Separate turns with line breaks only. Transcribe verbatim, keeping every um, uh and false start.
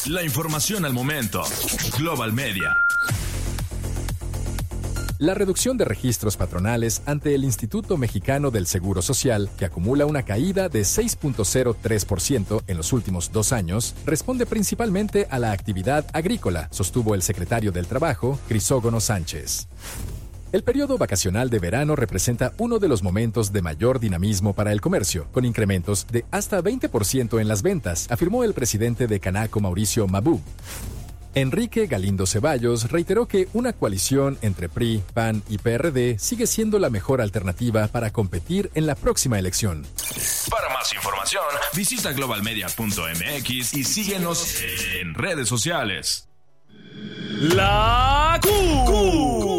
La información al momento. Global Media.
La reducción de registros patronales ante el Instituto Mexicano del Seguro Social, que acumula una caída de seis punto cero tres por ciento en los últimos dos años, responde principalmente a la actividad agrícola, sostuvo el secretario del Trabajo, Crisógono Sánchez. El periodo vacacional de verano representa uno de los momentos de mayor dinamismo para el comercio, con incrementos de hasta veinte por ciento en las ventas, afirmó el presidente de Canaco, Mauricio Mabú. Enrique Galindo Ceballos reiteró que una coalición entre P R I, P A N y P R D sigue siendo la mejor alternativa para competir en la próxima elección.
Para más información, visita global media punto m x y síguenos en redes sociales.
La Q.